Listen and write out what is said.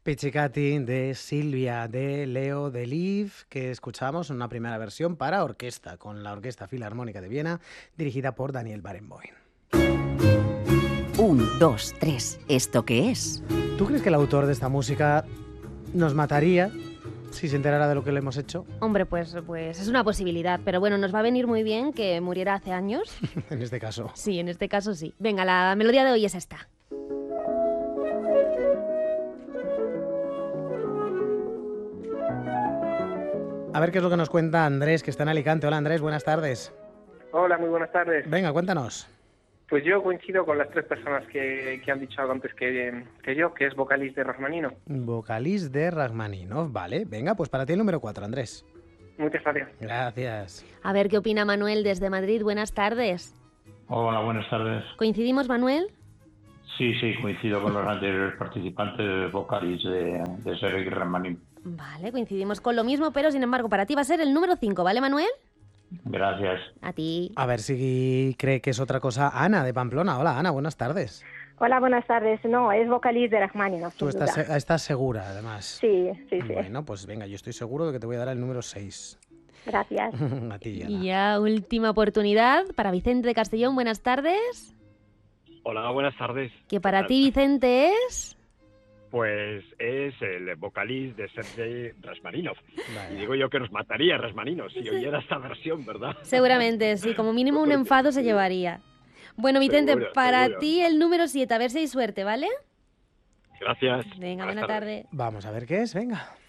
Pizzicati de Silvia, de Leo, de Liv, que escuchamos en una primera versión para orquesta, con la Orquesta Filarmónica de Viena, dirigida por Daniel Barenboim. 1, 2, 3. ¿Esto qué es? ¿Tú crees que el autor de esta música nos mataría si se enterara de lo que le hemos hecho? Hombre, pues es una posibilidad, pero bueno, nos va a venir muy bien que muriera hace años. En este caso. Sí, en este caso sí. Venga, la melodía de hoy es esta. A ver qué es lo que nos cuenta Andrés, que está en Alicante. Hola Andrés, buenas tardes. Hola, muy buenas tardes. Venga, cuéntanos. Pues yo coincido con las tres personas que han dicho algo antes que yo, que es Vocalist de Rachmaninoff. Vocalist de Rachmaninoff, vale. Venga, pues para ti el número 4, Andrés. Muchas gracias. Gracias. A ver qué opina Manuel desde Madrid. Buenas tardes. Hola, buenas tardes. ¿Coincidimos, Manuel? Sí, coincido con los anteriores participantes vocales de Sergei Rachmaninoff. Vale, coincidimos con lo mismo, pero sin embargo para ti va a ser el número 5, ¿vale, Manuel? Gracias. A ti. A ver si cree que es otra cosa Ana de Pamplona. Hola Ana, buenas tardes. Hola, buenas tardes. No, es Vocalist de Rachmaninoff. Tú estás segura, además. Sí. Bueno, pues venga, yo estoy seguro de que te voy a dar el número 6. Gracias. A ti, Ana. Y ya última oportunidad para Vicente de Castellón. Buenas tardes. Hola, buenas tardes. Que para ti, Vicente, es... Pues es el vocalista de Sergei Rachmaninoff. Vale. Y digo yo que nos mataría Rachmaninoff si oyera esta versión, ¿verdad? Seguramente, sí. Como mínimo un enfado se llevaría. Bueno, Vicente, Seguro, para seguro. ti el número 7. A ver si hay suerte, ¿vale? Gracias. Venga, Buenas buena tardes. tarde. Vamos a ver qué es, venga.